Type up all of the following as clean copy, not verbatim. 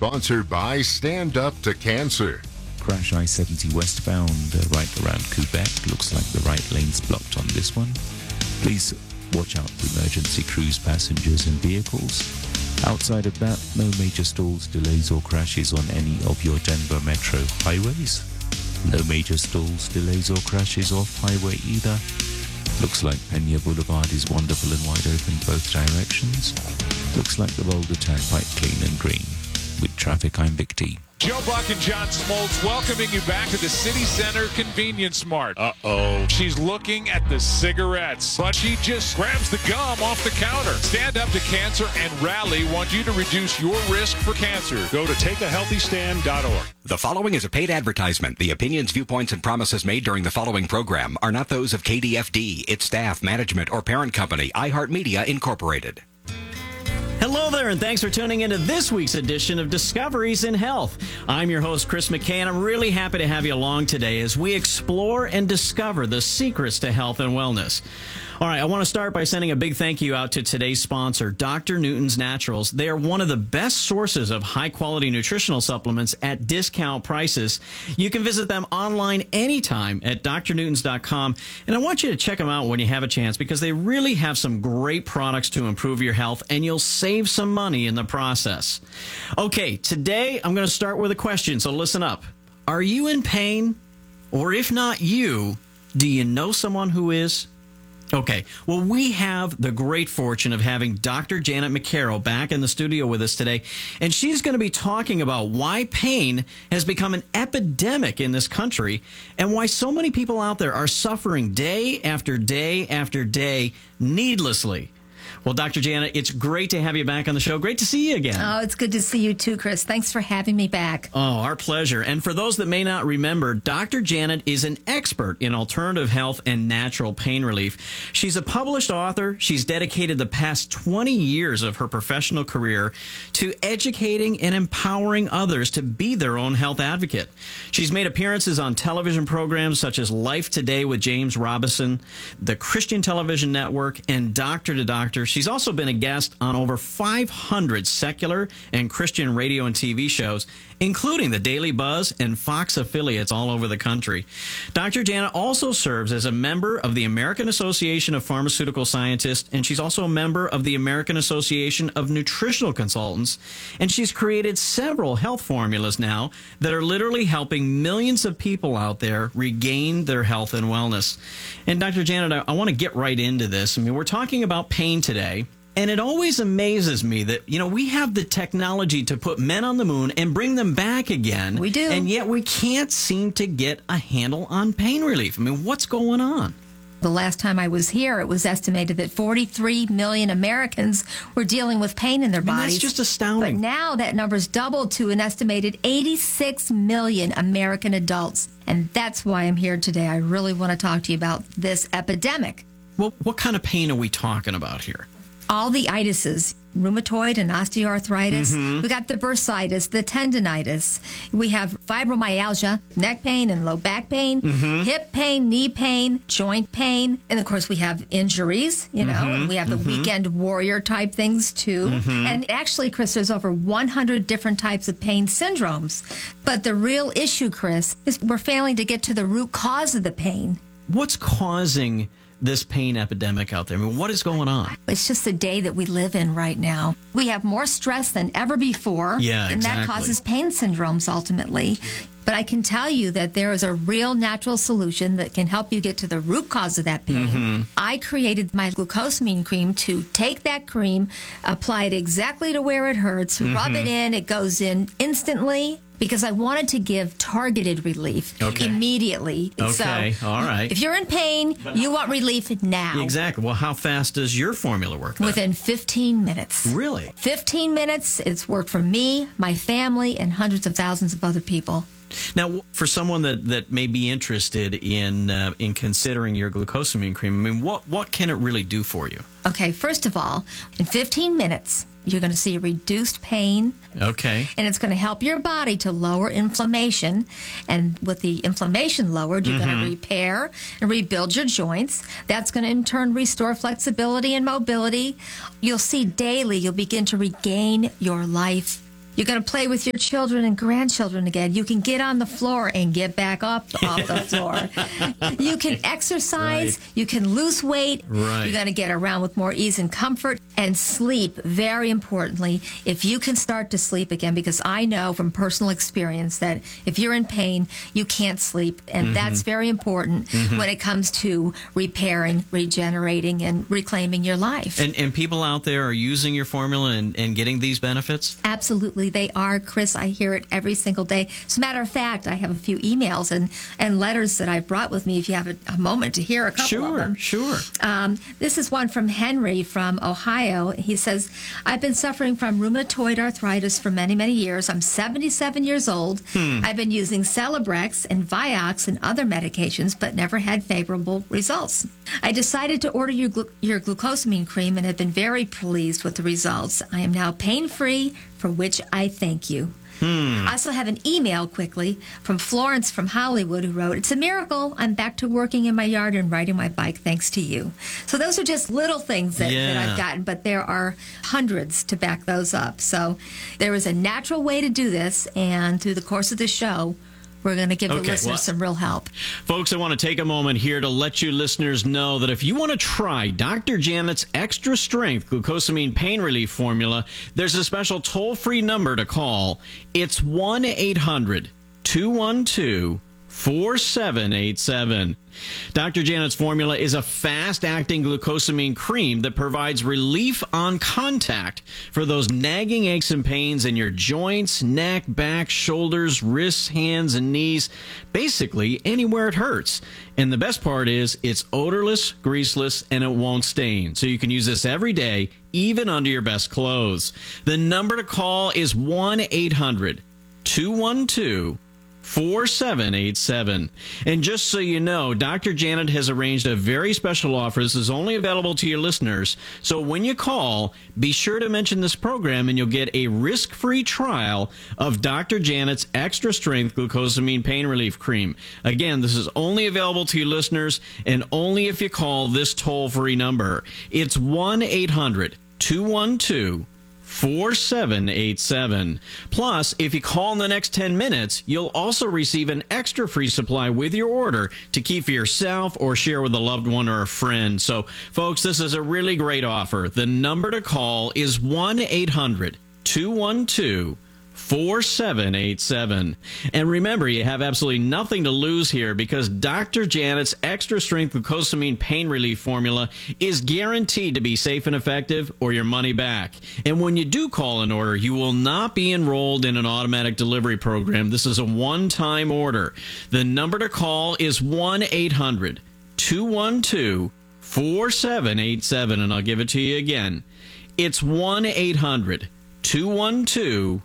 sponsored by Stand Up to Cancer. Crash I-70 westbound right around Quebec. Looks like the right lane's blocked on this one. Please watch out for emergency cruise passengers and vehicles. Outside of that, no major stalls, delays or crashes on any of your Denver metro highways. No major stalls, delays or crashes off highway either. Looks like Pena Boulevard is wonderful and wide open both directions. Looks like the Boulder Turnpike clean and green. With traffic, I'm Vic T. Joe Buck and John Smoltz welcoming you back to the City Center Convenience Mart. Uh-oh. She's looking at the cigarettes, but she just grabs the gum off the counter. Stand Up to Cancer and Rally want you to reduce your risk for cancer. Go to takeahealthystand.org. The following is a paid advertisement. The opinions, viewpoints, and promises made during the following program are not those of KDFD, its staff, management, or parent company, iHeartMedia, Incorporated. Hello there, and thanks for tuning into this week's edition of Discoveries in Health. I'm your host, Chris McKay, and I'm really happy to have you along today as we explore and discover the secrets to health and wellness. All right, I want to start by sending a big thank you out to today's sponsor, Dr. Newton's Naturals. They are one of the best sources of high-quality nutritional supplements at discount prices. You can visit them online anytime at drnewtons.com, and I want you to check them out when you have a chance because they really have some great products to improve your health, and you'll save some money in the process. Okay, today I'm going to start with a question, so listen up. Are you in pain? Or if not you, do you know someone who is? Okay, well, we have the great fortune of having Dr. Janet McCarroll back in the studio with us today, and she's going to be talking about why pain has become an epidemic in this country and why so many people out there are suffering day after day after day needlessly. Well, Dr. Janet, it's great to have you back on the show. Great to see you again. Oh, it's good to see you too, Chris. Thanks for having me back. Oh, our pleasure. And for those that may not remember, Dr. Janet is an expert in alternative health and natural pain relief. She's a published author. She's dedicated the past 20 years of her professional career to educating and empowering others to be their own health advocate. She's made appearances on television programs such as Life Today with James Robison, the Christian Television Network, and Doctor to Doctor. She's also been a guest on over 500 secular and Christian radio and TV shows, including the Daily Buzz and Fox affiliates all over the country. Dr. Janet also serves as a member of the American Association of Pharmaceutical Scientists, and she's also a member of the American Association of Nutritional Consultants, and she's created several health formulas now that are literally helping millions of people out there regain their health and wellness. And Dr. Janet, I want to get right into this. I mean, we're talking about pain today. And it always amazes me that, you know, we have the technology to put men on the moon and bring them back again. We do. And yet we can't seem to get a handle on pain relief. I mean, what's going on? The last time I was here, it was estimated that 43 million Americans were dealing with pain in their bodies. That's just astounding. But now that number's doubled to an estimated 86 million American adults. And that's why I'm here today. I really want to talk to you about this epidemic. Well, what kind of pain are we talking about here? All the itises, rheumatoid and osteoarthritis. We got the bursitis, the tendinitis. We have fibromyalgia, neck pain and low back pain, hip pain, knee pain, joint pain. And of course, we have injuries, you know, we have the weekend warrior type things too. And actually, Chris, there's over 100 different types of pain syndromes. But the real issue, Chris, is we're failing to get to the root cause of the pain. What's causing this pain epidemic out there? I mean, what is going on? It's just the day that we live in right now. We have more stress than ever before. Yeah, and exactly. that causes pain syndromes ultimately. But I can tell you that there is a real natural solution that can help you get to the root cause of that pain. I created my glucosamine cream to take that cream, apply it exactly to where it hurts, rub it in, it goes in instantly. Because I wanted to give targeted relief immediately. Okay, so, all right. If you're in pain, you want relief now. Exactly. Well, how fast does your formula work then? Within 15 minutes. Really? 15 minutes. It's worked for me, my family, and hundreds of thousands of other people. Now, for someone that may be interested in considering your glucosamine cream, I mean, what can it really do for you? Okay, first of all, in 15 minutes, you're going to see reduced pain. Okay. And it's going to help your body to lower inflammation. And with the inflammation lowered, you're going to repair and rebuild your joints. That's going to, in turn, restore flexibility and mobility. You'll see daily, you'll begin to regain your life You're going to play with your children and grandchildren again. You can get on the floor and get back up off the floor. You can exercise. Right. You can lose weight. Right. You're going to get around with more ease and comfort. And sleep, very importantly, if you can start to sleep again, because I know from personal experience that if you're in pain, you can't sleep. And that's very important when it comes to repairing, regenerating, and reclaiming your life. And people out there are using your formula and getting these benefits? Absolutely, they are, Chris. I hear it every single day. As a matter of fact, I have a few emails and letters that I brought with me if you have a moment to hear a couple of them. Sure. This is one from Henry from Ohio. He says, I've been suffering from rheumatoid arthritis for many, many years. I'm 77 years old. I've been using Celebrex and Vioxx and other medications, but never had favorable results. I decided to order your glucosamine cream and have been very pleased with the results. I am now pain-free, for which I thank you. I also have an email quickly from Florence from Hollywood who wrote, it's a miracle. I'm back to working in my yard and riding my bike thanks to you. So those are just little things that I've gotten, but there are hundreds to back those up. So there is a natural way to do this, and through the course of the show, we're going to give the listeners some real help. Folks, I want to take a moment here to let you listeners know that if you want to try Dr. Janet's Extra Strength Glucosamine Pain Relief Formula, there's a special toll-free number to call. It's 1-800-212-4787. Dr. Janet's formula is a fast-acting glucosamine cream that provides relief on contact for those nagging aches and pains in your joints, neck, back, shoulders, wrists, hands, and knees, basically anywhere it hurts. And the best part is it's odorless, greaseless, and it won't stain. So you can use this every day, even under your best clothes. The number to call is 1-800-212-4787. And just so you know, Dr. Janet has arranged a very special offer. This is only available to your listeners. So when you call, be sure to mention this program and you'll get a risk-free trial of Dr. Janet's Extra Strength Glucosamine Pain Relief Cream. Again, this is only available to your listeners and only if you call this toll-free number. It's 1-800-212-4787. Plus, if you call in the next 10 minutes, you'll also receive an extra free supply with your order to keep for yourself or share with a loved one or a friend. So, folks, this is a really great offer. The number to call is 1-800-212-4787. And remember, you have absolutely nothing to lose here because Dr. Janet's Extra Strength Glucosamine Pain Relief Formula is guaranteed to be safe and effective or your money back. And when you do call an order, you will not be enrolled in an automatic delivery program. This is a one-time order. The number to call is 1-800-212-4787, and I'll give it to you again. It's 1-800-212-4787.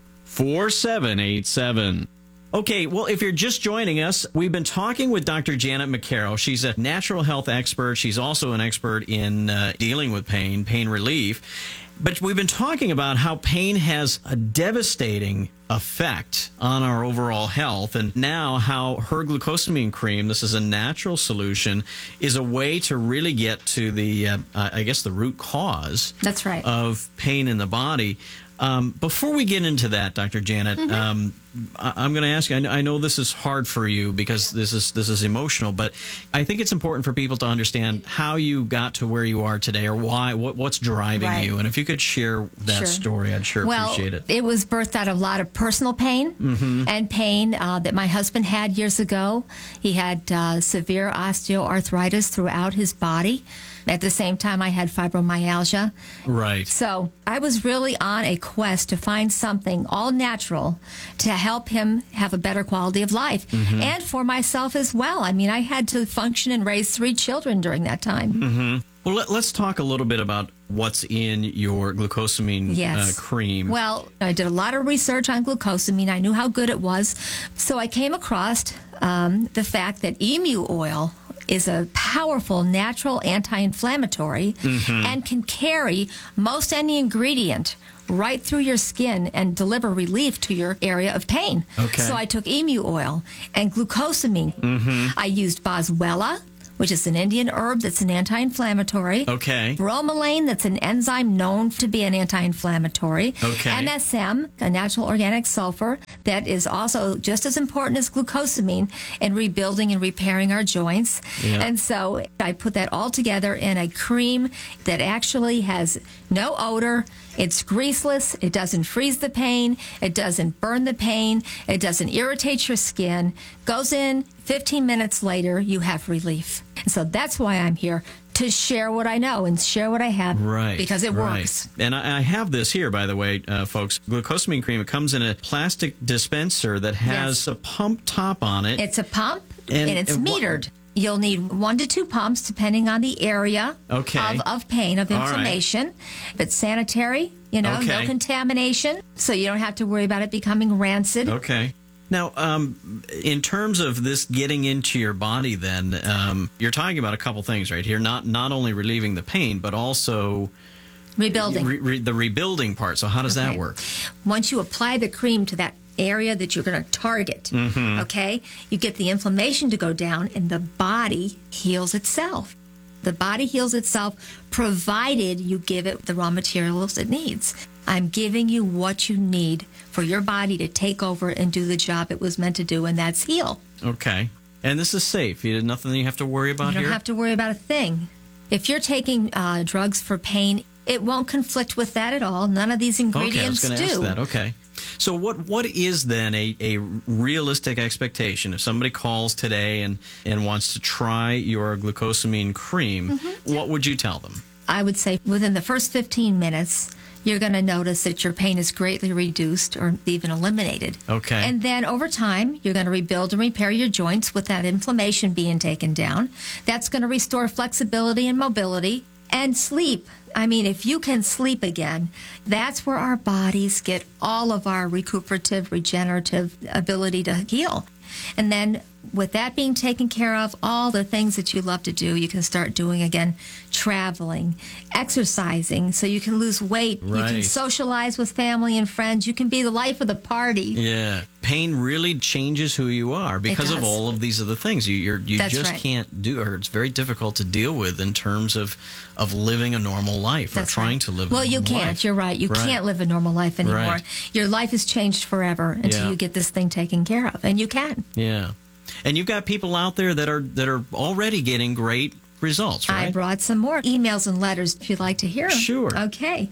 Okay, well, if you're just joining us, we've been talking with Dr. Janet McCarroll. She's a natural health expert. She's also an expert in dealing with pain relief. But we've been talking about how pain has a devastating effect on our overall health, and now how her glucosamine cream, this is a natural solution, is a way to really get to the, I guess, the root cause. That's right. Of pain in the body. Before we get into that, Dr. Janet, I'm going to ask you, I know this is hard for you because this is emotional, but I think it's important for people to understand how you got to where you are today or why, what's driving you. And if you could share that story, I'd appreciate it. It was birthed out of a lot of personal pain and pain that my husband had years ago. He had severe osteoarthritis throughout his body. At the same time, I had fibromyalgia. Right. So I was really on a quest to find something all natural to help him have a better quality of life and for myself as well. I mean, I had to function and raise 3 children during that time. Well, let's talk a little bit about what's in your glucosamine cream. Well, I did a lot of research on glucosamine. I knew how good it was. So I came across the fact that emu oil is a powerful natural anti-inflammatory and can carry most any ingredient right through your skin and deliver relief to your area of pain. Okay. So I took emu oil and glucosamine. I used Boswellia, which is an Indian herb that's an anti-inflammatory. Okay. Bromelain, that's an enzyme known to be an anti-inflammatory. Okay. MSM, a natural organic sulfur, that is also just as important as glucosamine in rebuilding and repairing our joints. Yeah. And so I put that all together in a cream that actually has no odor. It's greaseless. It doesn't freeze the pain. It doesn't burn the pain. It doesn't irritate your skin. Goes in, 15 minutes later, you have relief. And so that's why I'm here, to share what I know and share what I have. Right. Because it right. works. And I have this here, by the way, folks. Glucosamine cream. It comes in a plastic dispenser that has Yes. a pump top on it. It's a pump, And- and it's and what- metered. You'll need 1 to 2 pumps, depending on the area Okay. of pain, of All right. inflammation. If it's sanitary, no Okay. contamination, so you don't have to worry about it becoming rancid. Okay. Now, in terms of this getting into your body, then you're talking about a couple things right here. Not only relieving the pain, but also Rebuilding. the rebuilding part. So how does that Okay. work? Once you apply the cream to that area that you're going to target, Mm-hmm. okay, you get the inflammation to go down and the body heals itself. The body heals itself provided you give it the raw materials it needs. I'm giving you what you need for your body to take over and do the job it was meant to do, and that's heal. Okay. And this is safe. Nothing you have to worry about You don't here? have to worry about a thing. If you're taking drugs for pain, it won't conflict with that at all. None of these ingredients okay, I was going to do. ask that. Okay. So what is then a realistic expectation if somebody calls today and wants to try your glucosamine cream? Mm-hmm. What would you tell them? I would say within the first 15 minutes, you're going to notice that your pain is greatly reduced or even eliminated. Okay. And then over time, you're going to rebuild and repair your joints with that inflammation being taken down. That's going to restore flexibility and mobility and sleep. I mean, if you can sleep again, that's where our bodies get all of our recuperative, regenerative ability to heal. And then with that being taken care of, all the things that you love to do, you can start doing again, traveling, exercising, so you can lose weight. You Right. can socialize with family and friends. You can be the life of the party. Yeah. Pain really changes who you are because of does. all of these other things. You That's just right. can't do, or it's very difficult to deal with in terms of living a normal life or That's trying right. to live Well, a you normal can't. life. You're right. You Right. can't live a normal life anymore. Right. Your life has changed forever until Yeah. you get this thing taken care of, and you can. Yeah. And you've got people out there that are already getting great results, right? I brought some more emails and letters if you'd like to hear them. Sure. Okay.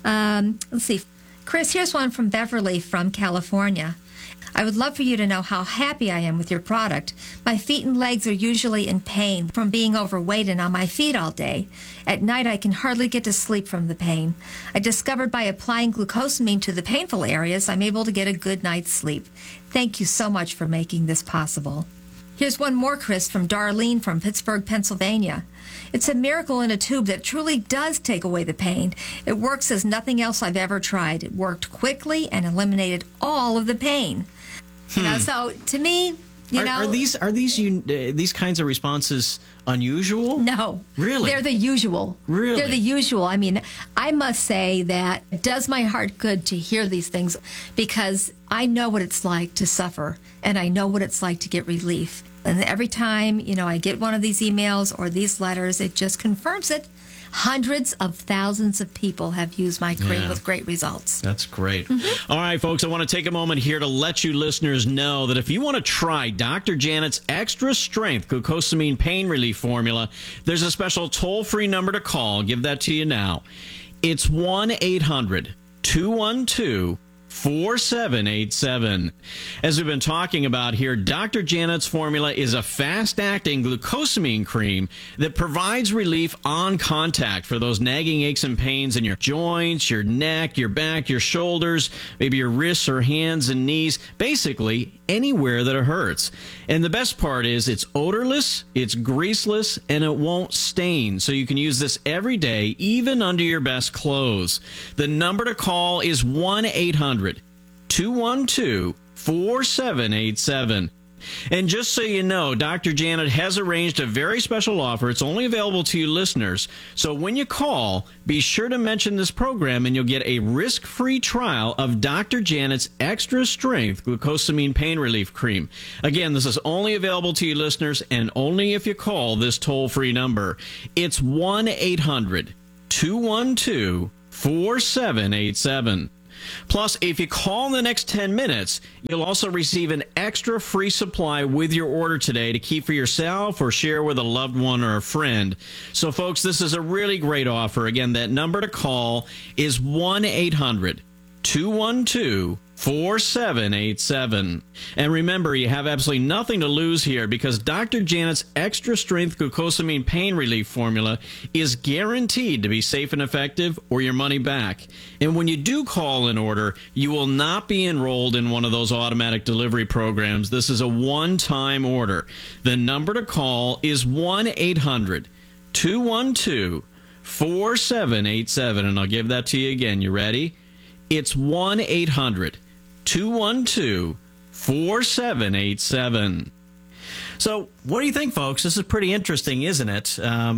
Let's see. Chris, here's one from Beverly from California. I would love for you to know how happy I am with your product. My feet and legs are usually in pain from being overweight and on my feet all day. At night, I can hardly get to sleep from the pain. I discovered by applying glucosamine to the painful areas, I'm able to get a good night's sleep. Thank you so much for making this possible. Here's one more, Chris, from Darlene from Pittsburgh, Pennsylvania. It's a miracle in a tube that truly does take away the pain. It works as nothing else I've ever tried. It worked quickly and eliminated all of the pain. You know, so to me, Are these these kinds of responses unusual? No. Really? They're the usual. Really? They're the usual. I mean, I must say that it does my heart good to hear these things because I know what it's like to suffer and I know what it's like to get relief. And every time, I get one of these emails or these letters, it just confirms it. Hundreds of thousands of people have used my cream Yeah. with great results. That's great. All right, folks, I want to take a moment here to let you listeners know that if you want to try Dr. Janet's Extra Strength Glucosamine Pain Relief Formula, there's a special toll-free number to call. I'll give that to you now. It's 1-800-212-4787. As we've been talking about here, Dr. Janet's formula is a fast-acting glucosamine cream that provides relief on contact for those nagging aches and pains in your joints, your neck, your back, your shoulders, maybe your wrists or hands and knees, basically anywhere that it hurts. And the best part is it's odorless, it's greaseless, and it won't stain. So you can use this every day, even under your best clothes. The number to call is 1-800-212-4787. And just so you know, Dr. Janet has arranged a very special offer. It's only available to you listeners. So when you call, be sure to mention this program and you'll get a risk-free trial of Dr. Janet's Extra Strength Glucosamine Pain Relief Cream. Again, this is only available to you listeners and only if you call this toll-free number. It's 1-800-212-4787. Plus, if you call in the next 10 minutes, you'll also receive an extra free supply with your order today to keep for yourself or share with a loved one or a friend. So, folks, this is a really great offer. Again, that number to call is 1-800-212-4787. And remember, you have absolutely nothing to lose here because Dr. Janet's Extra Strength Glucosamine Pain Relief Formula is guaranteed to be safe and effective or your money back. And when you do call an order, you will not be enrolled in one of those automatic delivery programs. This is a one-time order. The number to call is 1-800-212-4787. And I'll give that to you again. You ready? It's 1-800-212-4787. So what do you think, folks? This is pretty interesting, isn't it?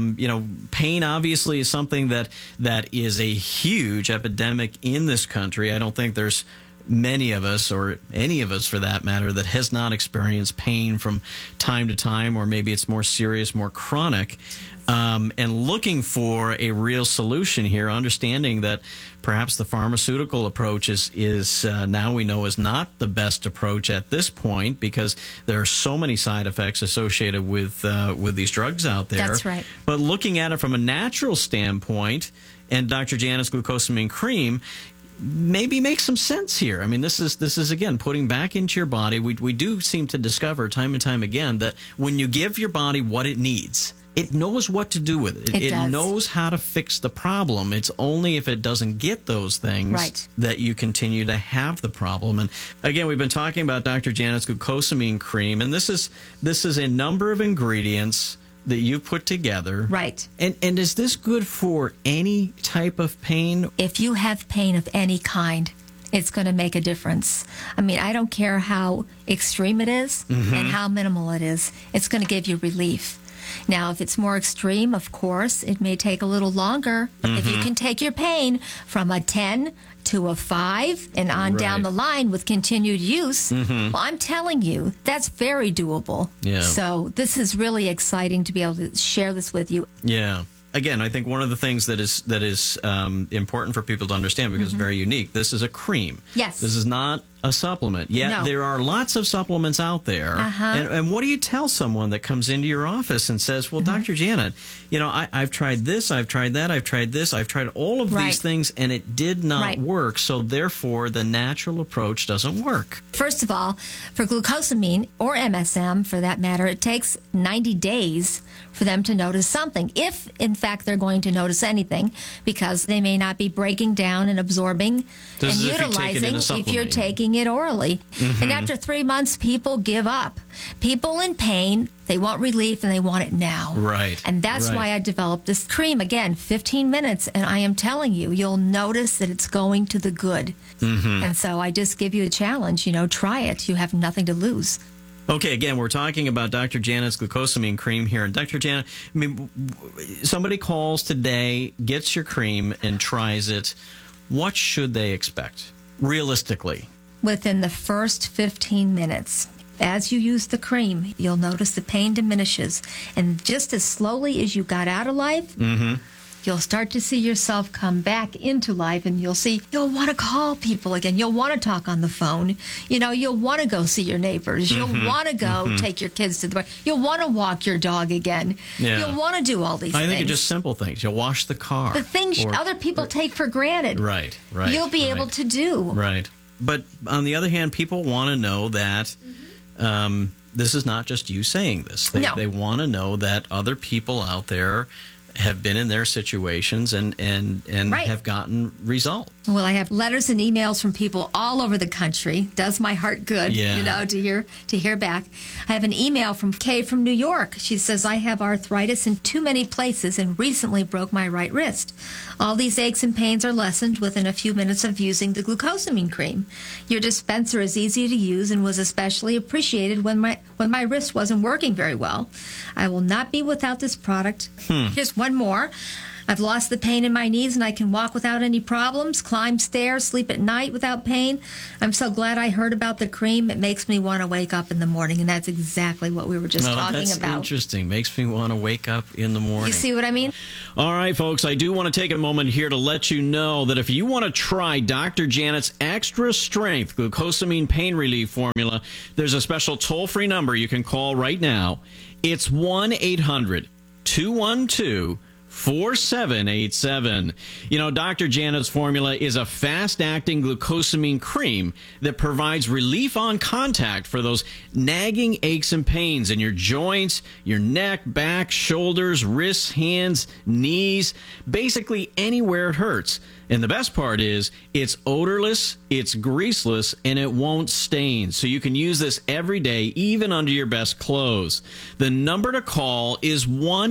Pain obviously is something that is a huge epidemic in this country. I don't think there's many of us, or any of us for that matter, that has not experienced pain from time to time, or maybe it's more serious, more chronic. And looking for a real solution here, understanding that perhaps the pharmaceutical approach is now we know is not the best approach at this point because there are so many side effects associated with these drugs out there. That's right. But looking at it from a natural standpoint, and Dr. Janet's Glucosamine Cream maybe makes some sense here. I mean, this is again putting back into your body. We do seem to discover time and time again that when you give your body what it needs, it knows what to do with it. It knows how to fix the problem. It's only if it doesn't get those things that you continue to have the problem. And again, we've been talking about Dr. Janet's Glucosamine Cream, and this is a number of ingredients that you put together. Right. And is this good for any type of pain? If you have pain of any kind, it's going to make a difference. I mean, I don't care how extreme it is and how minimal it is. It's going to give you relief. Now, if it's more extreme, of course, it may take a little longer. But if you can take your pain from a 10 to a 5 and on down the line with continued use, well, I'm telling you, that's very doable. Yeah. So this is really exciting to be able to share this with you. Yeah. Again, I think one of the things that is important for people to understand, because it's very unique, this is a cream. Yes. This is not a supplement. Yet there are lots of supplements out there. And what do you tell someone that comes into your office and says, well, Dr. Janet, I've tried this, I've tried that, I've tried this, I've tried all of these things, and it did not work. So therefore, the natural approach doesn't work. First of all, for glucosamine, or MSM for that matter, it takes 90 days for them to notice something, if in fact they're going to notice anything, because they may not be breaking down and absorbing and utilizing if you're taking it orally. And after 3 months, people give up. People in pain, they want relief and they want it now. Right. And that's why I developed this cream. Again, 15 minutes, and I am telling you, you'll notice that it's going to the good. And so I just give you a challenge, try it. You have nothing to lose. Okay, again, we're talking about Dr. Janet's Glucosamine Cream here. And Dr. Janet, I mean, somebody calls today, gets your cream, and tries it. What should they expect, realistically? Within the first 15 minutes, as you use the cream, you'll notice the pain diminishes. And just as slowly as you got out of life, you'll start to see yourself come back into life, and you'll want to call people again. You'll want to talk on the phone. You'll want to go see your neighbors. You'll want to go take your kids to the bar. You'll want to walk your dog again. Yeah. You'll want to do all these things. I think it's just simple things. You'll wash the car. The things other people take for granted. Right. You'll be able to do. Right. But on the other hand, people want to know that this is not just you saying this. They want to know that other people out there have been in their situations and Right. have gotten results. Well, I have letters and emails from people all over the country. Does my heart good, Yeah. to hear back. I have an email from Kay from New York. She says, I have arthritis in too many places and recently broke my right wrist. All these aches and pains are lessened within a few minutes of using the glucosamine cream. Your dispenser is easy to use and was especially appreciated when my wrist wasn't working very well. I will not be without this product. Here's one more. I've lost the pain in my knees and I can walk without any problems, climb stairs, sleep at night without pain. I'm so glad I heard about the cream. It makes me want to wake up in the morning, and that's exactly what we were just talking that's about. interesting. Makes me want to wake up in the morning. You see what I mean? All right, folks, I do want to take a moment here to let you know that if you want to try Dr. Janet's Extra Strength Glucosamine Pain Relief Formula, there's a special toll-free number you can call right now. It's 1-800-212-4787. You know, Dr. Janet's formula is a fast-acting glucosamine cream that provides relief on contact for those nagging aches and pains in your joints, your neck, back, shoulders, wrists, hands, knees, basically anywhere it hurts. And the best part is it's odorless, it's greaseless, and it won't stain. So you can use this every day, even under your best clothes. The number to call is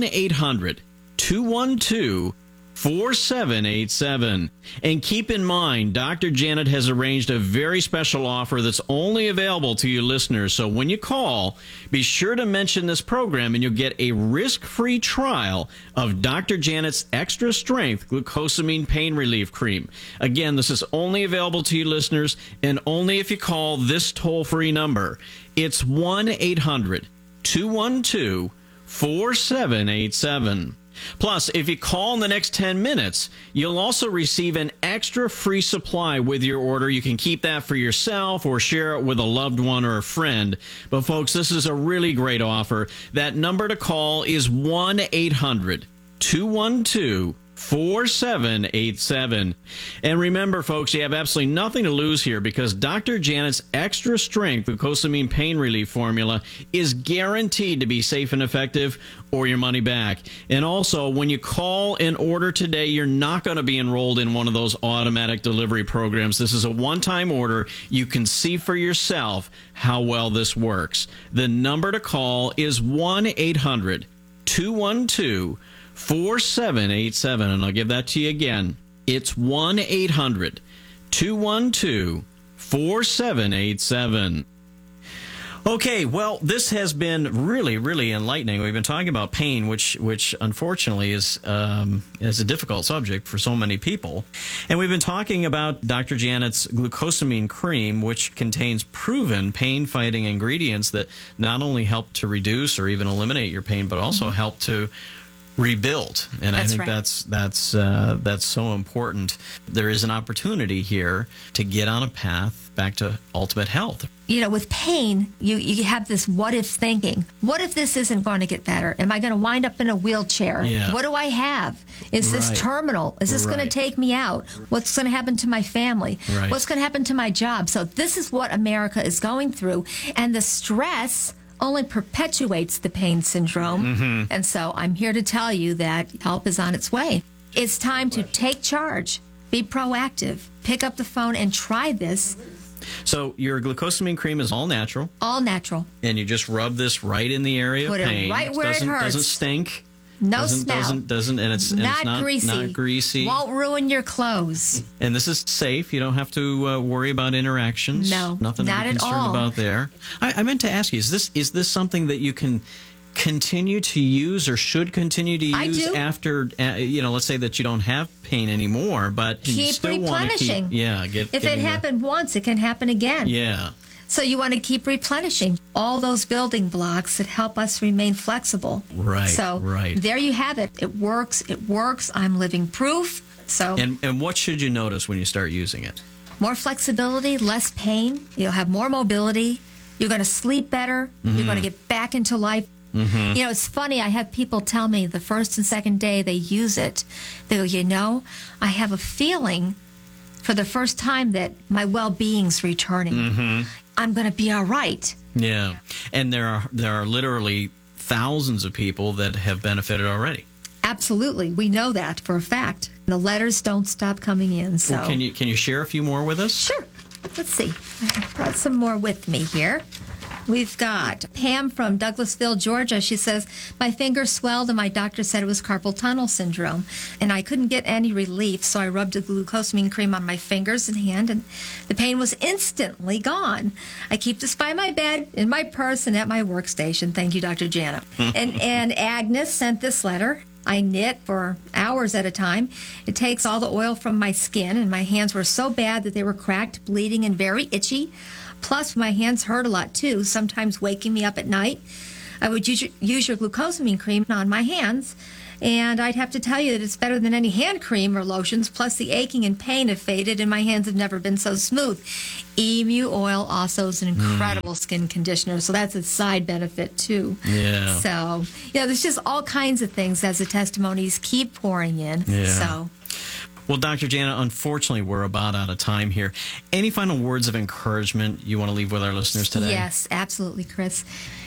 1-800-212-4787. And keep in mind, Dr. Janet has arranged a very special offer that's only available to you listeners. So when you call, be sure to mention this program and you'll get a risk-free trial of Dr. Janet's Extra Strength Glucosamine Pain Relief Cream. Again, this is only available to you listeners and only if you call this toll-free number. It's 1-800-212-4787. Plus, if you call in the next 10 minutes, you'll also receive an extra free supply with your order. You can keep that for yourself or share it with a loved one or a friend. But, folks, this is a really great offer. That number to call is 1-800-212-4787. And remember, folks, you have absolutely nothing to lose here because Dr. Janet's Extra Strength Glucosamine Pain Relief Formula is guaranteed to be safe and effective or your money back. And also, when you call and order today, you're not going to be enrolled in one of those automatic delivery programs. This is a one-time order. You can see for yourself how well this works. The number to call is 1-800-212-4787, and I'll give that to you again. It's 1-800-212-4787. Okay, well, this has been really, really enlightening. We've been talking about pain, which unfortunately is a difficult subject for so many people. And we've been talking about Dr. Janet's glucosamine cream, which contains proven pain-fighting ingredients that not only help to reduce or even eliminate your pain, but also help to rebuild. And I think that's so important. There is an opportunity here to get on a path back to ultimate health. You know, with pain, you have this what if thinking. What if this isn't going to get better? Am I going to wind up in a wheelchair? Yeah. What do I have? Is this terminal? Is this going to take me out? What's going to happen to my family? Right. What's going to happen to my job? So this is what America is going through. And the stress only perpetuates the pain syndrome. And so I'm here to tell you that help is on its way. It's time to take charge, be proactive, pick up the phone and try this. So your glucosamine cream is all natural. All natural. And you just rub this right in the area Put of it pain. right where it hurts. Doesn't stink. No smell. Doesn't, and it's not greasy. Not greasy. Won't ruin your clothes. And this is safe. You don't have to worry about interactions. No, nothing not to be at concerned all. about there. I meant to ask you: is this something that you can continue to use or should continue to use I do. after? Let's say that you don't have pain anymore, but you Keep still want to replenishing. If it happened once, it can happen again. Yeah. So you want to keep replenishing all those building blocks that help us remain flexible. Right. So there you have it. It works. It works. I'm living proof. So And what should you notice when you start using it? more flexibility, less pain. You'll have more mobility. You're going to sleep better. You're going to get back into life. You know, it's funny. I have people tell me the first and second day they use it, they go, I have a feeling for the first time that my well-being's returning. I'm going to be all right. Yeah. And there are literally thousands of people that have benefited already. Absolutely. We know that for a fact. The letters don't stop coming in. So Well, can you share a few more with us? Sure. Let's see. I brought some more with me here. We've got Pam from Douglasville, Georgia. She says, my finger swelled and my doctor said it was carpal tunnel syndrome. And I couldn't get any relief, so I rubbed a glucosamine cream on my fingers and hand, and the pain was instantly gone. I keep this by my bed, in my purse, and at my workstation. Thank you, Dr. Janet. and Agnes sent this letter. I knit for hours at a time. It takes all the oil from my skin, and my hands were so bad that they were cracked, bleeding, and very itchy. Plus, my hands hurt a lot, too, sometimes waking me up at night. I would use your glucosamine cream on my hands, and I'd have to tell you that it's better than any hand cream or lotions, plus the aching and pain have faded, and my hands have never been so smooth. Emu oil also is an incredible skin conditioner, so that's a side benefit, too. Yeah. So, there's just all kinds of things as the testimonies keep pouring in. Yeah. So. Well, Dr. Janet, unfortunately, we're about out of time here. Any final words of encouragement you want to leave with our listeners today? Yes, absolutely, Chris.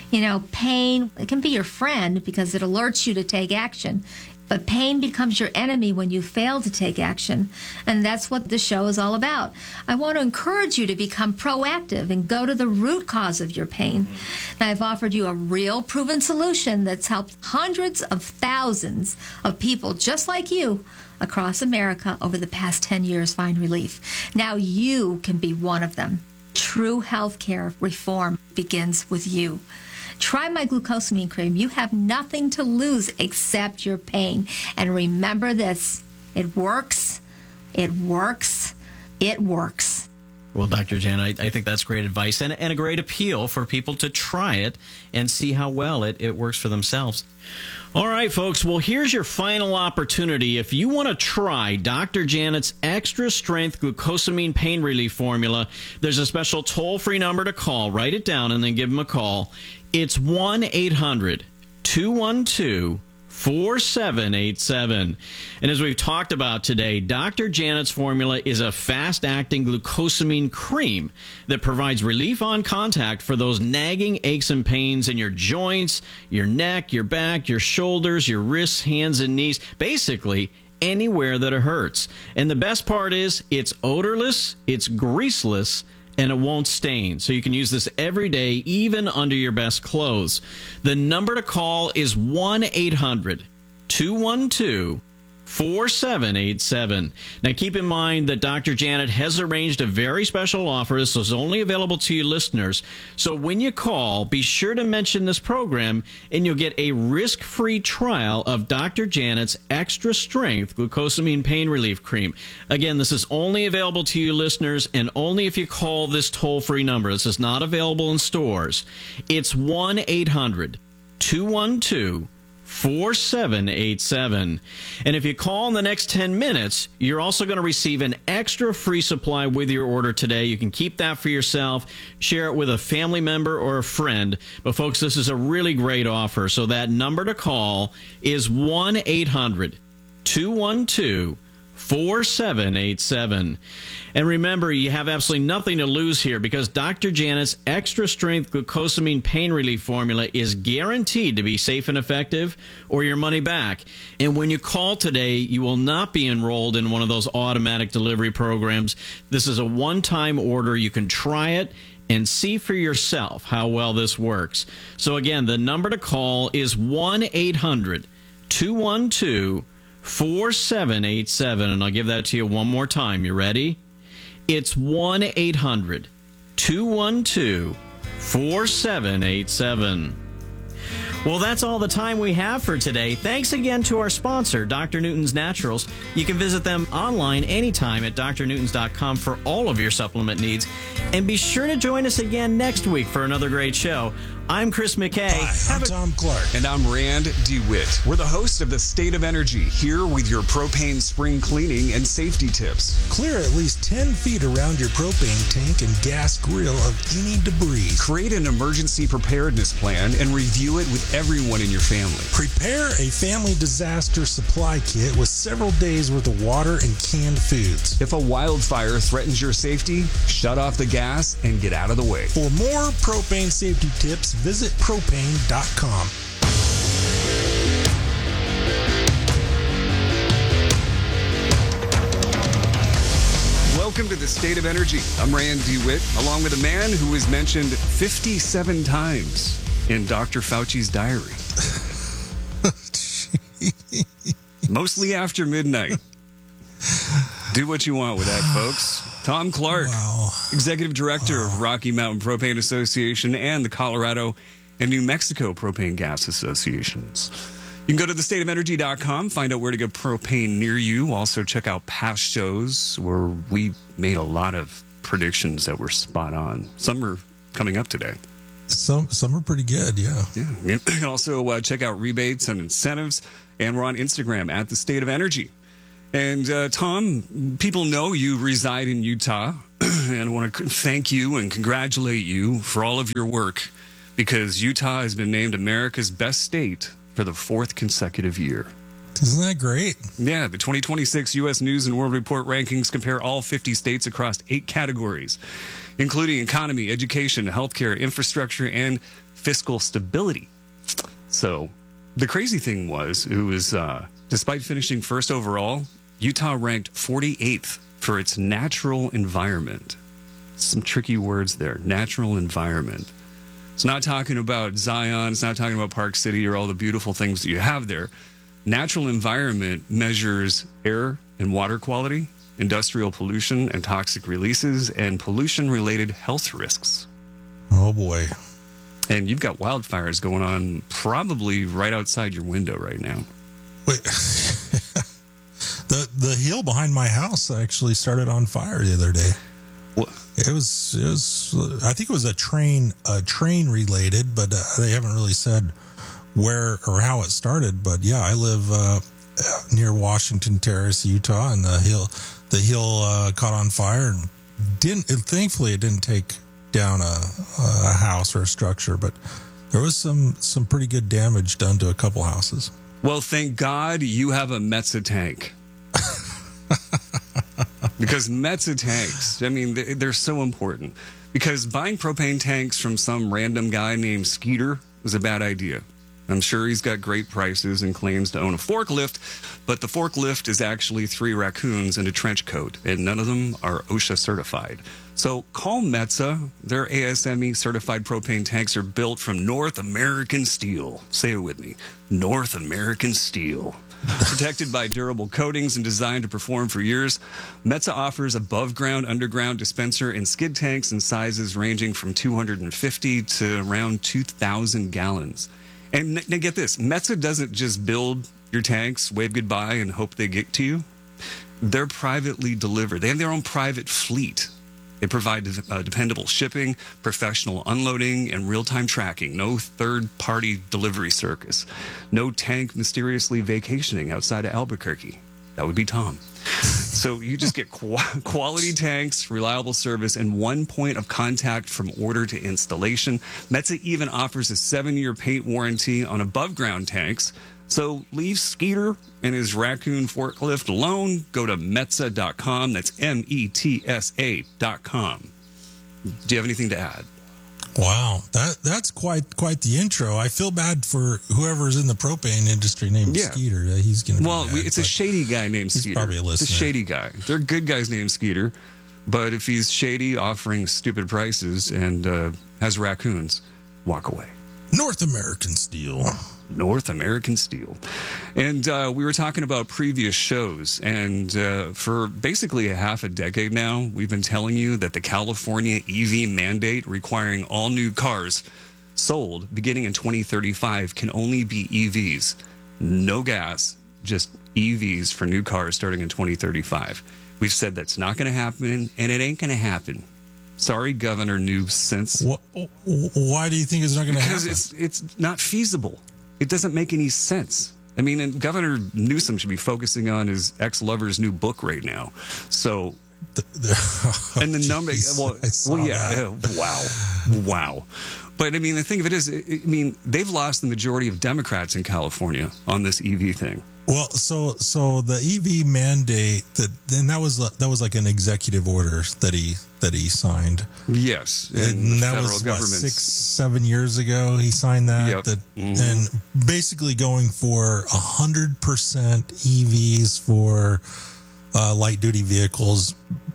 Pain, it can be your friend because it alerts you to take action. But pain becomes your enemy when you fail to take action. And that's what the show is all about. I want to encourage you to become proactive and go to the root cause of your pain. And I've offered you a real proven solution that's helped hundreds of thousands of people just like you across America over the past 10 years find relief. Now you can be one of them. True health care reform begins with you. Try my glucosamine cream. You have nothing to lose except your pain. And remember this, it works, it works, it works. Well, Dr. Janet, I think that's great advice and a great appeal for people to try it and see how well it works for themselves. All right, folks. Well, here's your final opportunity. If you want to try Dr. Janet's Extra Strength Glucosamine Pain Relief Formula, there's a special toll-free number to call. Write it down and then give them a call. It's 1-800-212-4787. And as we've talked about today, Dr. Janet's formula is a fast-acting glucosamine cream that provides relief on contact for those nagging aches and pains in your joints, your neck, your back, your shoulders, your wrists, hands, and knees, basically anywhere that it hurts. And the best part is it's odorless, it's greaseless, and it won't stain. So you can use this every day, even under your best clothes. The number to call is 1-800-212-4787. Now keep in mind that Dr. Janet has arranged a very special offer. This is only available to you listeners. So when you call, be sure to mention this program and you'll get a risk-free trial of Dr. Janet's Extra Strength Glucosamine Pain Relief Cream. Again, this is only available to you listeners and only if you call this toll-free number. This is not available in stores. It's 1-800-212-4787. And if you call in the next 10 minutes, you're also going to receive an extra free supply with your order today. You can keep that for yourself, share it with a family member or a friend. But folks, this is a really great offer. So that number to call is 1-800-212-4787. And remember, you have absolutely nothing to lose here because Dr. Janet's Extra Strength Glucosamine Pain Relief Formula is guaranteed to be safe and effective or your money back. And when you call today, you will not be enrolled in one of those automatic delivery programs. This is a one-time order. You can try it and see for yourself how well this works. So again, the number to call is 1-800-212-4787. And I'll give that to you one more time. You ready? It's 1-800-212-4787. Well, that's all the time we have for today. Thanks again to our sponsor, Dr. Newton's Naturals. You can visit them online anytime at drnewtons.com for all of your supplement needs. And be sure to join us again next week for another great show. I'm Chris McKay. Hi, I'm Tom Clark. And I'm Rand DeWitt. We're the host of The State of Energy, here with your propane spring cleaning and safety tips. Clear at least 10 feet around your propane tank and gas grill of any debris. Create an emergency preparedness plan and review it with everyone in your family. Prepare a family disaster supply kit with several days worth of water and canned foods. If a wildfire threatens your safety, shut off the gas and get out of the way. For more propane safety tips, visit propane.com. Welcome to the State of Energy. I'm Rand DeWitt, along with a man who is mentioned 57 times in Dr. Fauci's diary. Mostly after midnight. Do what you want with that, folks. Tom Clark, Executive Director of Rocky Mountain Propane Association and the Colorado and New Mexico Propane Gas Associations. You can go to thestateofenergy.com, find out where to get propane near you. Also, check out past shows where we made a lot of predictions that were spot on. Some are coming up today. Some are pretty good, yeah. You can also check out rebates and incentives, and we're on Instagram at The State of Energy. And Tom, people know you reside in Utah, and I want to thank you and congratulate you for all of your work, because Utah has been named America's best state for the 4th consecutive year. Isn't that great? Yeah, the 2026 U.S. News and World Report rankings compare all 50 states across 8 categories, including economy, education, healthcare, infrastructure, and fiscal stability. So the crazy thing was, it was, despite finishing first overall, Utah ranked 48th for its natural environment. Some tricky words there, natural environment. It's not talking about Zion, it's not talking about Park City or all the beautiful things that you have there. Natural environment measures air and water quality, industrial pollution and toxic releases, and pollution-related health risks. Oh, boy. And you've got wildfires going on probably right outside your window right now. Wait. The hill behind my house actually started on fire the other day. What? It was I think it was a train related, but they haven't really said where or how it started. But yeah, I live near Washington Terrace, Utah, and the hill caught on fire and thankfully it didn't take down a house or a structure, but there was some pretty good damage done to a couple houses. Well, thank God you have a Metza tank. Because Metza tanks, I mean, they're so important. Because buying propane tanks from some random guy named Skeeter was a bad idea. I'm sure he's got great prices and claims to own a forklift, but the forklift is actually 3 raccoons and a trench coat, and none of them are OSHA certified. So call Metza. Their ASME certified propane tanks are built from North American steel. Say it with me. North American steel. Protected by durable coatings and designed to perform for years, Metza offers above ground, underground dispenser and skid tanks in sizes ranging from 250 to around 2,000 gallons. And now get this, Metza doesn't just build your tanks, wave goodbye, and hope they get to you. They're privately delivered. They have their own private fleet. They provide dependable shipping, professional unloading, and real-time tracking. No third-party delivery circus. No tank mysteriously vacationing outside of Albuquerque. That would be Tom. So you just get quality tanks, reliable service, and one point of contact from order to installation. Metza even offers a 7-year paint warranty on above-ground tanks. So leave Skeeter and his raccoon forklift alone. Go to Metza.com. That's METSA.com. Do you have anything to add? Wow, that's quite the intro. I feel bad for whoever's in the propane industry named Skeeter. He's going to it's a shady guy named Skeeter. He's probably a listener. It's a shady guy. They're good guys named Skeeter, but if he's shady, offering stupid prices, and has raccoons, walk away. North American Steel. North American Steel. And we were talking about previous shows, and for basically a half a decade now, we've been telling you that the California EV mandate requiring all new cars sold beginning in 2035 can only be EVs. No gas, just EVs for new cars starting in 2035. We've said that's not going to happen, and it ain't going to happen. Sorry, Governor Newsom. Why do you think it's not going to happen? Because it's not feasible. It doesn't make any sense. I mean, and Governor Newsom should be focusing on his ex-lover's new book right now. So, and the number, wow. But I mean, the thing of it is, they've lost the majority of Democrats in California on this EV thing. Well, so the EV mandate that was like an executive order that he signed. Yes, and that was 6-7 years ago he signed that. Yep. And basically going for 100% EVs for light duty vehicles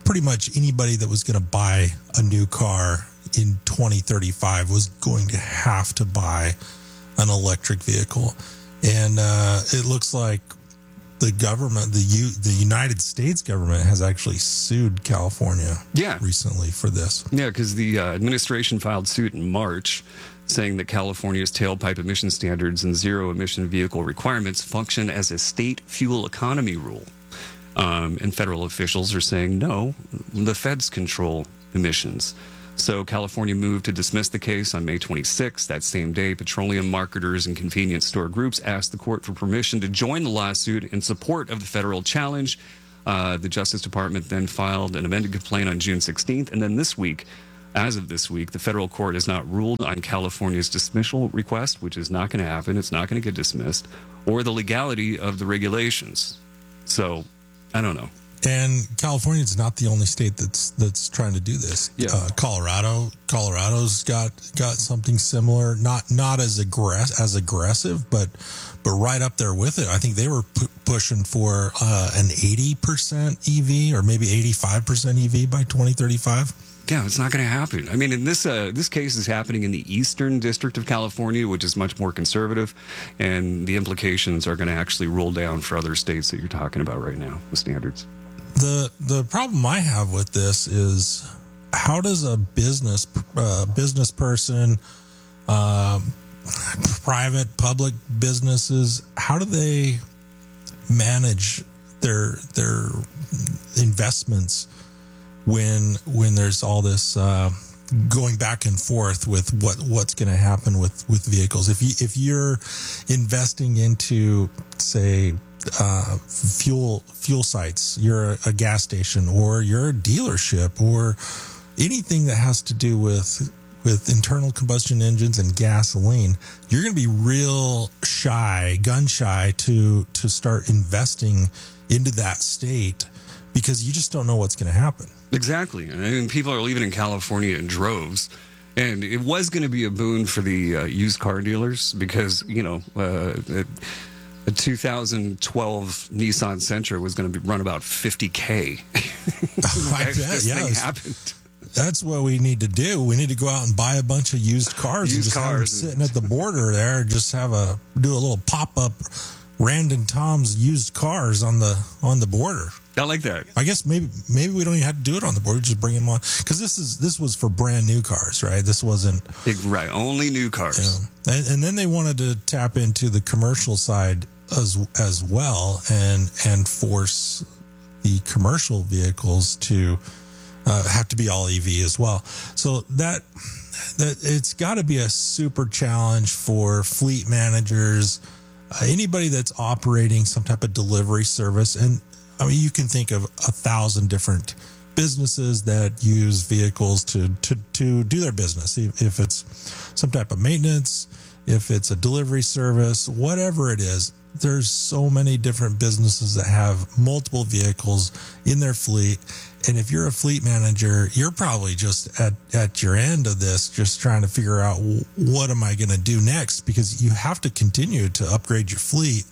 pretty much anybody that was going to buy a new car in 2035 was going to have to buy an electric vehicle. And it looks like the government, the United States government, has actually sued California recently for this. Yeah, because the administration filed suit in March saying that California's tailpipe emission standards and zero-emission vehicle requirements function as a state fuel economy rule. And federal officials are saying, no, the feds control emissions. So California moved to dismiss the case on May 26th. That same day, petroleum marketers and convenience store groups asked the court for permission to join the lawsuit in support of the federal challenge. The Justice Department then filed an amended complaint on June 16th. And then this week, as of this week, the federal court has not ruled on California's dismissal request, which is not going to happen. It's not going to get dismissed, or the legality of the regulations. So I don't know. And California is not the only state that's trying to do this. Yeah. Colorado's got something similar, not as aggressive, but right up there with it. I think they were pushing for an 80% EV or maybe 85% EV by 2035. Yeah, it's not going to happen. I mean, in this case is happening in the Eastern District of California, which is much more conservative, and the implications are going to actually roll down for other states that you're talking about right now, the standards. The problem I have with this is, how does a business person, private, public businesses, how do they manage their investments when there's all this going back and forth with what's going to happen with vehicles? If you're investing into, say, fuel sites, you're a gas station, or you're a dealership, or anything that has to do with internal combustion engines and gasoline, you're going to be real gun shy to start investing into that state, because you just don't know what's going to happen. Exactly. I mean, people are leaving in California in droves. And it was going to be a boon for the used car dealers, because, a 2012 Nissan Sentra was going to run about $50,000. This thing happened. That's what we need to do. We need to go out and buy a bunch of used cars and just have them sitting at the border there. Just do a little pop-up Random Tom's used cars on the border. I like that. I guess maybe we don't even have to do it on the border. Just bring them on, because this was for brand new cars, right? This wasn't right. Only new cars. And then they wanted to tap into the commercial side as well, and force the commercial vehicles to have to be all EV as well. So that it's got to be a super challenge for fleet managers, anybody that's operating some type of delivery service. And I mean, you can think of 1,000 different businesses that use vehicles to do their business. If it's some type of maintenance, if it's a delivery service, whatever it is, there's so many different businesses that have multiple vehicles in their fleet. And if you're a fleet manager, you're probably just at your end of this, just trying to figure out, what am I going to do next? Because you have to continue to upgrade your fleet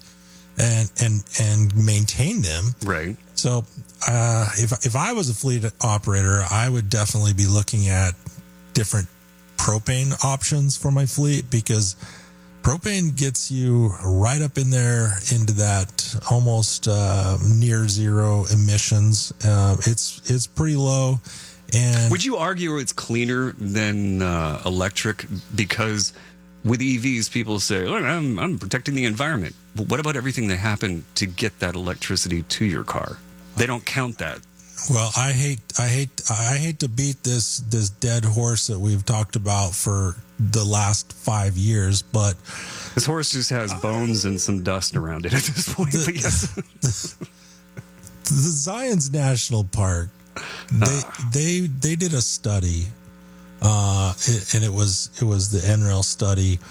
and maintain them. Right. So if I was a fleet operator, I would definitely be looking at different propane options for my fleet, because propane gets you right up in there into that almost near zero emissions. It's pretty low. And would you argue it's cleaner than electric? Because with EVs, people say, "Look, I'm protecting the environment." But what about everything that happened to get that electricity to your car? They don't count that. Well, I hate to beat this dead horse that we've talked about for the last 5 years, but this horse just has bones and some dust around it at this point. But yes, the Zions National Park, they did a study, and it was the NREL study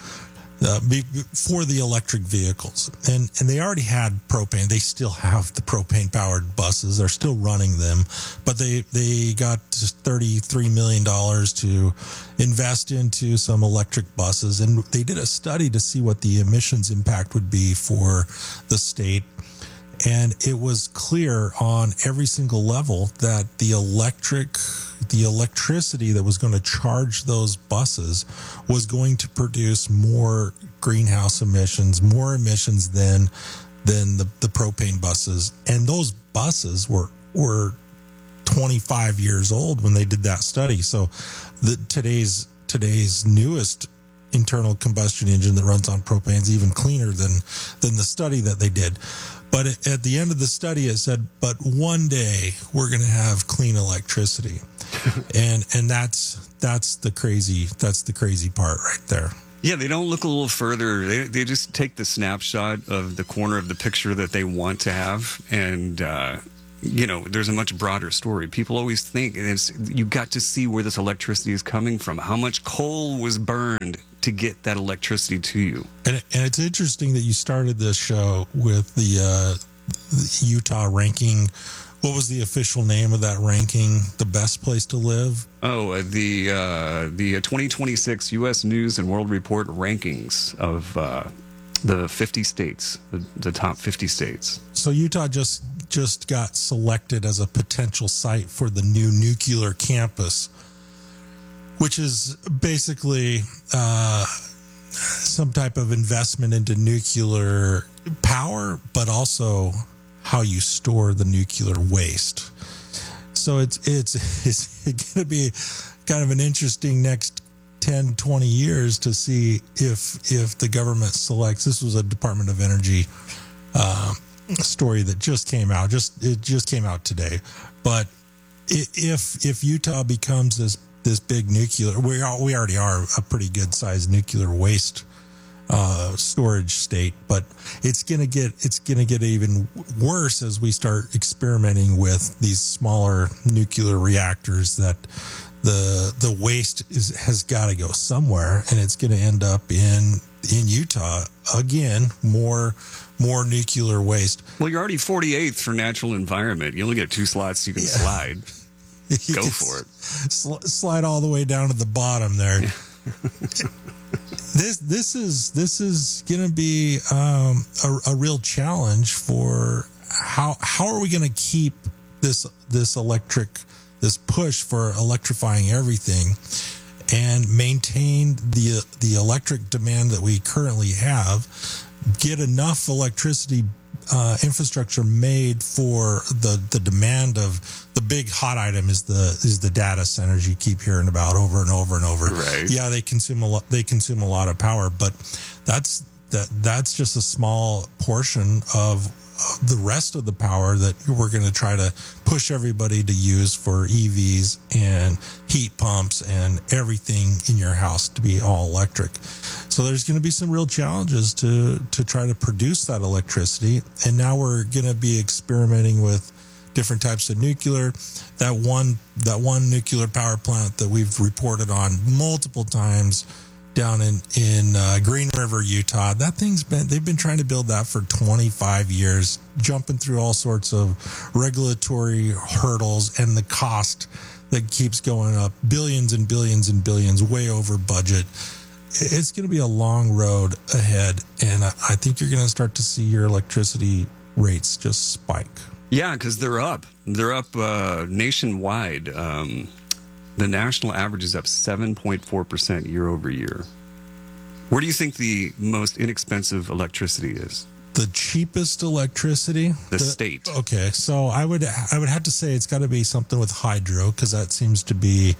for the electric vehicles, and they already had propane. They still have the propane powered buses. They're still running them, but they got $33 million to invest into some electric buses, and they did a study to see what the emissions impact would be for the state. And it was clear on every single level that the electricity that was going to charge those buses was going to produce more greenhouse emissions, more emissions than the propane buses. And those buses were 25 years old when they did that study. So today's newest internal combustion engine that runs on propane is even cleaner than the study that they did. But at the end of the study, it said, but one day we're going to have clean electricity. and that's the crazy part right there. Yeah, they don't look a little further. They just take the snapshot of the corner of the picture that they want to have. And, there's a much broader story. People always think you got to see where this electricity is coming from. How much coal was burned to get that electricity to you? And it's interesting that you started this show with the Utah ranking. What was the official name of that ranking? The best place to live? Oh, the 2026 U.S. News and World Report rankings of the 50 states, the top 50 states. So Utah just got selected as a potential site for the new nuclear campus, which is basically some type of investment into nuclear power, but also how you store the nuclear waste. So it's going to be kind of an interesting next 10, 20 years to see if the government selects. This was a Department of Energy story that just came out. It just came out today. But if Utah becomes this big nuclear, we already are a pretty good sized nuclear waste storage state, but it's gonna get even worse as we start experimenting with these smaller nuclear reactors. That the waste has got to go somewhere, and it's going to end up in Utah again. More nuclear waste. Well, you're already 48th for natural environment. You only get 2 slots you can slide. Go for it. Slide all the way down to the bottom there. This is going to be a real challenge for how are we going to keep this push for electrifying everything and maintain the electric demand that we currently have, get enough electricity infrastructure made for the demand of the big hot item is the data centers you keep hearing about over and over and over. Right. Yeah, they consume a lot of power, but that's just a small portion of the rest of the power that we're going to try to push everybody to use for EVs and heat pumps and everything in your house to be all electric. So there's going to be some real challenges to try to produce that electricity. And now we're going to be experimenting with different types of nuclear. That one nuclear power plant that we've reported on multiple times down in Green River, Utah. They've been trying to build that for 25 years, jumping through all sorts of regulatory hurdles, and the cost that keeps going up, billions and billions and billions, way over budget. It's going to be a long road ahead, and I think you're going to start to see your electricity rates just spike. Yeah, because they're up. They're up nationwide. The national average is up 7.4% year over year. Where do you think the most inexpensive electricity is? The cheapest electricity? The state. Okay, so I would have to say it's got to be something with hydro, because that seems to be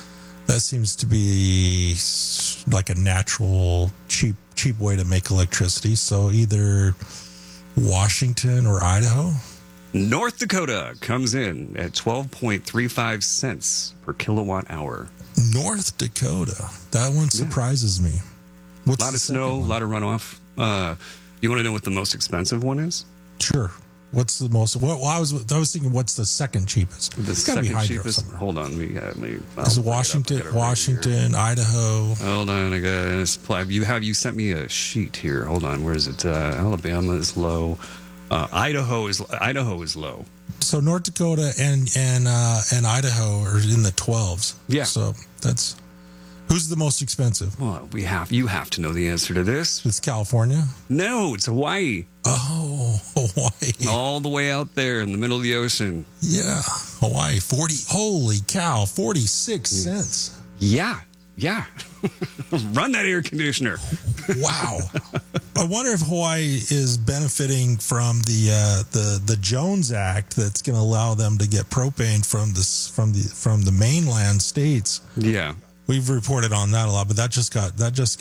like a natural cheap way to make electricity. So either Washington or Idaho. North Dakota comes in at 12.35 cents per kilowatt hour. North Dakota. That one surprises me. A lot of snow, a lot of runoff. You want to know what the most expensive one is? Sure. What's the most? Well, I was thinking, what's the second cheapest? The second cheapest. Somewhere. Hold on, is it Washington, Idaho? Hold on, I got. You sent me a sheet here. Hold on, where is it? Alabama is low. Idaho is low. So North Dakota and Idaho are in the 12s. Yeah. So that's Who's the most expensive? Well, you have to know the answer to this. It's California. No, it's Hawaii. Oh, Hawaii. All the way out there in the middle of the ocean. Yeah, Hawaii. 40. Holy cow, 46 cents. Yeah. Run that air conditioner. Wow. I wonder if Hawaii is benefiting from the Jones Act that's going to allow them to get propane from the mainland states. Yeah. We've reported on that a lot, but that just got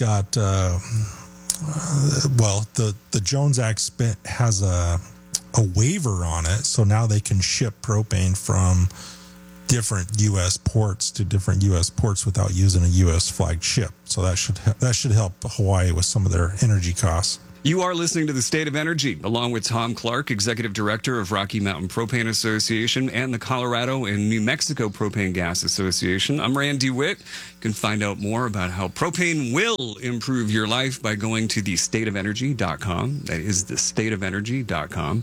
the Jones Act has a waiver on it, so now they can ship propane from different U.S. ports to different U.S. ports without using a U.S. flagged ship. So that should help Hawaii with some of their energy costs. You are listening to The State of Energy, along with Tom Clark, Executive Director of Rocky Mountain Propane Association and the Colorado and New Mexico Propane Gas Association. I'm Randy Witt. You can find out more about how propane will improve your life by going to thestateofenergy.com. That is thestateofenergy.com.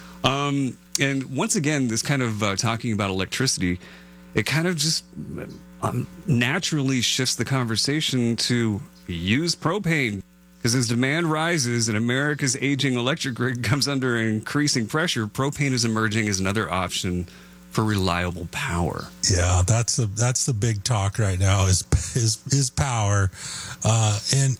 And once again, this kind of talking about electricity, it kind of just naturally shifts the conversation to use propane. Because as demand rises and America's aging electric grid comes under increasing pressure, propane is emerging as another option for reliable power. Yeah, that's the big talk right now is power, and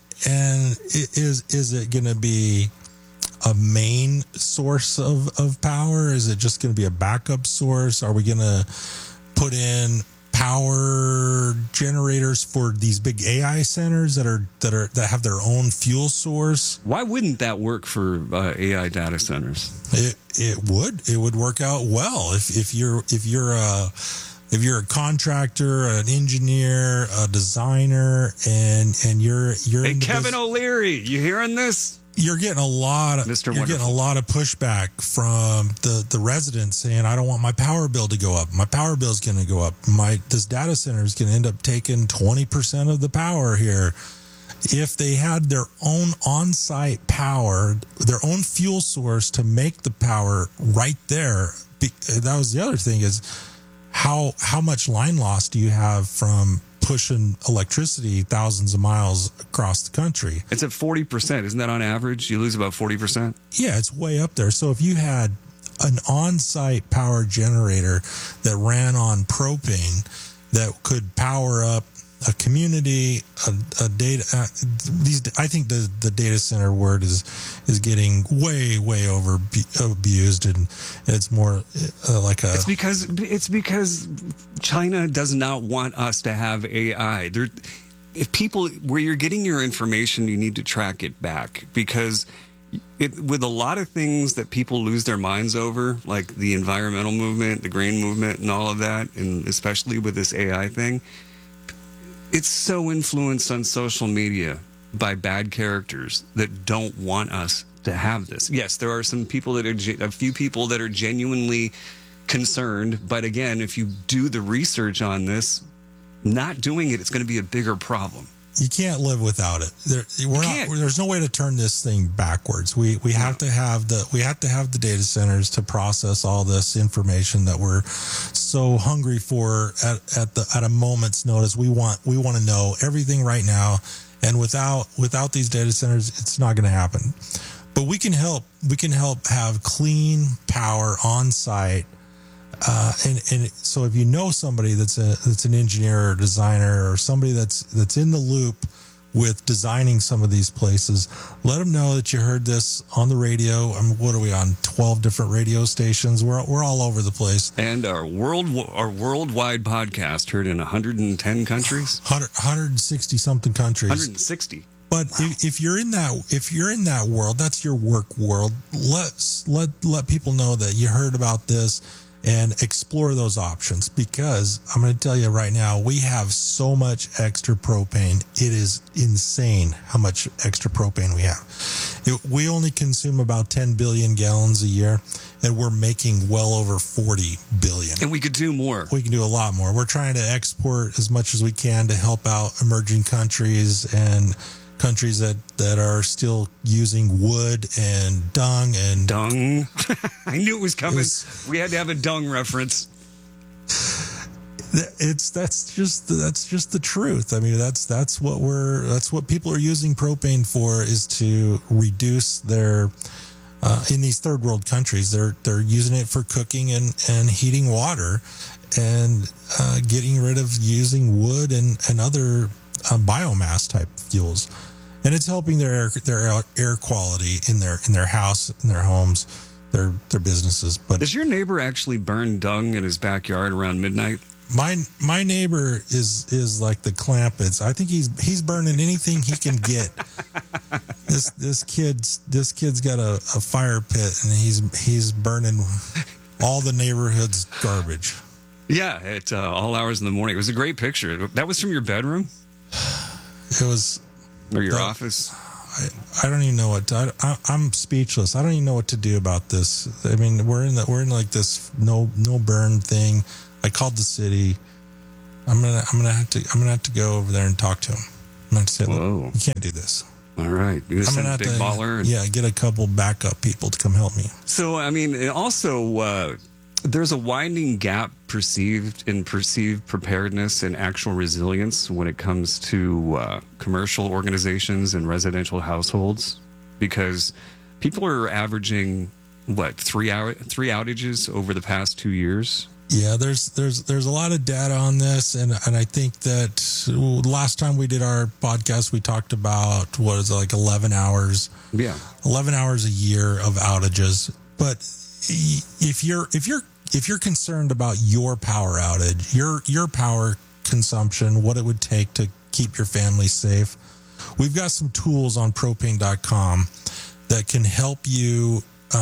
is it going to be a main source of power? Is it just going to be a backup source? Are we going to put in power generators for these big AI centers that have their own fuel source? Why wouldn't that work for AI data centers? It would work out well if you're a contractor, an engineer, a designer, and you're hey Kevin O'Leary, you hearing this? You're getting a lot of pushback from the residents saying, I don't want my power bill to go up. My power bill is going to go up. This data center is going to end up taking 20% of the power here. If they had their own on-site power, their own fuel source to make the power right there, that was the other thing is how much line loss do you have from pushing electricity thousands of miles across the country? It's at 40%. Isn't that on average? You lose about 40%? Yeah, it's way up there. So if you had an on-site power generator that ran on propane that could power up a community, a data. I think the data center word is getting way over abused, and it's more like a. It's because China does not want us to have AI. If people, where you're getting your information, you need to track it back, because with a lot of things that people lose their minds over, like the environmental movement, the green movement, and all of that, and especially with this AI thing. It's so influenced on social media by bad characters that don't want us to have this. Yes, there are some people a few people that are genuinely concerned. But again, if you do the research on this, not doing it's going to be a bigger problem. You can't live without it. There's no way to turn this thing backwards. We have to have the data centers to process all this information that we're so hungry for at a moment's notice. We want to know everything right now, and without these data centers, it's not going to happen. But we can help have clean power on site. And so if you know somebody that's an engineer or designer, or somebody that's in the loop with designing some of these places, let them know that you heard this on the radio. What are we on? 12 different radio stations. We're all over the place. And our worldwide podcast heard in 110 countries, 160 something countries. 160. But if you're in that world, that's your work world. Let people know that you heard about this. And explore those options, because I'm going to tell you right now, we have so much extra propane. It is insane how much extra propane we have. We only consume about 10 billion gallons a year, and we're making well over 40 billion. And we could do more. We can do a lot more. We're trying to export as much as we can to help out emerging countries and countries that are still using wood and dung. I knew it was coming. We had to have a dung reference. That's just the truth. I mean, that's what people are using propane for, is to reduce their in these third world countries. They're using it for cooking and heating water, and getting rid of using wood and other biomass type fuels, and it's helping their air quality in their house, in their homes, their businesses. But does your neighbor actually burn dung in his backyard around midnight? My neighbor is like the Clampets. I think he's burning anything he can get. This kid's got a fire pit, and he's burning all the neighborhood's garbage. Yeah, at all hours in the morning. It was a great picture. That was from your bedroom? It was, or your office? I don't even know what I'm speechless. I don't even know what to do about this. I mean, we're in like this no burn thing. I called the city. I'm gonna have to go over there and talk to him. I'm gonna have to say, look, you can't do this. All right, you're I'm gonna have big to, baller. get a couple backup people to come help me. So I mean, and also there's a widening gap perceived preparedness and actual resilience when it comes to commercial organizations and residential households, because people are averaging three outages over the past 2 years. Yeah, there's a lot of data on this, and I think that last time we did our podcast, we talked about 11 hours. Yeah, 11 hours a year of outages. But if you're concerned about your power outage, your power consumption, what it would take to keep your family safe, we've got some tools on propane.com that can help you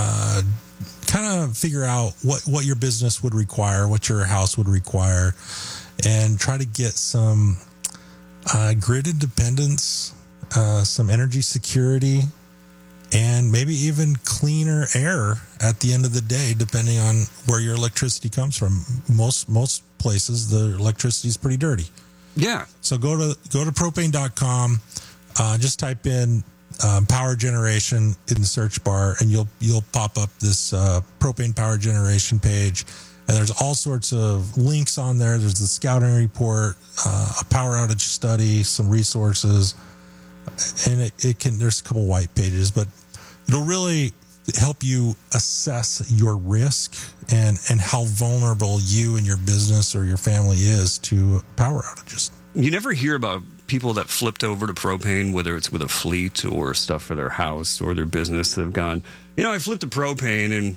kind of figure out what your business would require, what your house would require, and try to get some grid independence, some energy security, and maybe even cleaner air at the end of the day, depending on where your electricity comes from. Most places, the electricity is pretty dirty. Yeah. So go to propane.com, just type in power generation in the search bar, and you'll pop up this propane power generation page, and there's all sorts of links on there. There's the scouting report, a power outage study, some resources, and there's a couple white pages, but it'll really help you assess your risk and how vulnerable you and your business or your family is to power outages. You never hear about people that flipped over to propane, whether it's with a fleet or stuff for their house or their business, that have gone, I flipped to propane and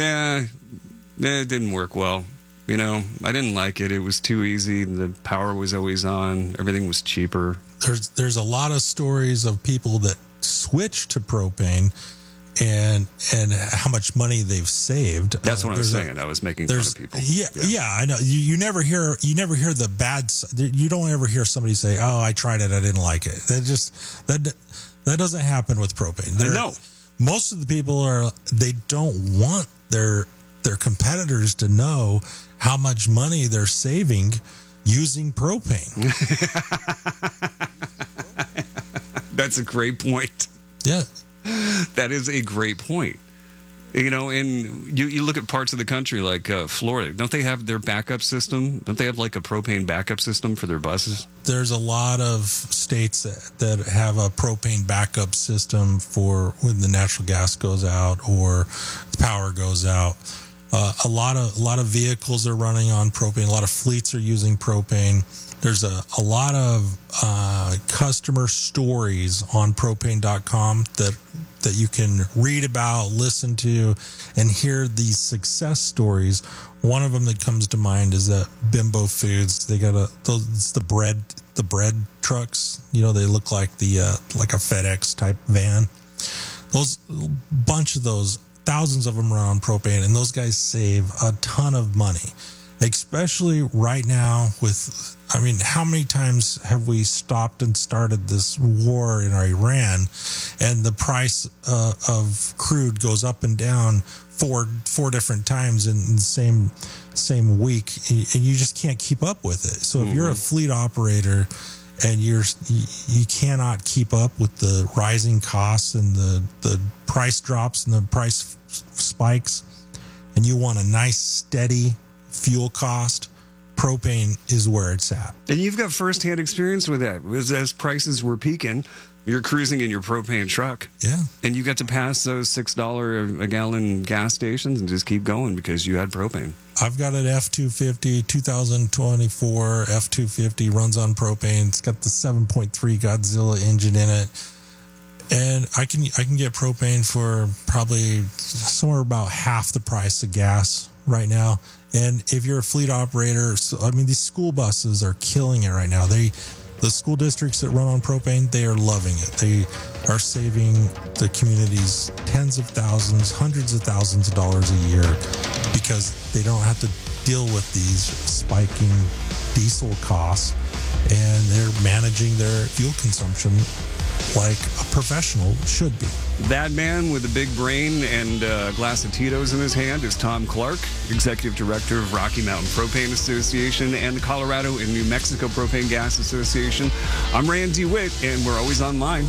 it didn't work well. I didn't like it. It was too easy. The power was always on. Everything was cheaper. There's a lot of stories of people that switched to propane and how much money they've saved. That's what I was saying. I was making fun of people. Yeah, I know. You never hear the bad. You don't ever hear somebody say, "Oh, I tried it, I didn't like it." That doesn't happen with propane. No. Most of the people they don't want their competitors to know how much money they're saving using propane. That's a great point. Yeah. That is a great point. And you look at parts of the country like Florida. Don't they have their backup system? Don't they have like a propane backup system for their buses? There's a lot of states that have a propane backup system for when the natural gas goes out or the power goes out. A lot of vehicles are running on propane. A lot of fleets are using propane. There's a lot of customer stories on propane.com that you can read about, listen to, and hear these success stories. One of them that comes to mind is that Bimbo Foods. They got the bread trucks. They look like like a FedEx type van. Those bunch of those, thousands of them run on propane, and those guys save a ton of money. Especially right now how many times have we stopped and started this war in Iran, and the price of crude goes up and down four different times in the same week, and you just can't keep up with it. So if you're a fleet operator and you cannot keep up with the rising costs and the price drops and the price spikes, and you want a nice steady fuel cost, propane is where it's at. And you've got firsthand experience with that. As prices were peaking, you're cruising in your propane truck. Yeah. And you got to pass those $6 a gallon gas stations and just keep going because you had propane. I've got an F-250, 2024 F-250, runs on propane. It's got the 7.3 Godzilla engine in it. And I can get propane for probably somewhere about half the price of gas right now. And if you're a fleet operator, these school buses are killing it right now. The school districts that run on propane, they are loving it. They are saving the communities tens of thousands, hundreds of thousands of dollars a year because they don't have to deal with these spiking diesel costs, and they're managing their fuel consumption like a professional should be. That man with a big brain and a glass of Tito's in his hand is Tom Clark, Executive Director of Rocky Mountain Propane Association and the Colorado and New Mexico Propane Gas Association. I'm Randy Witt, and we're always online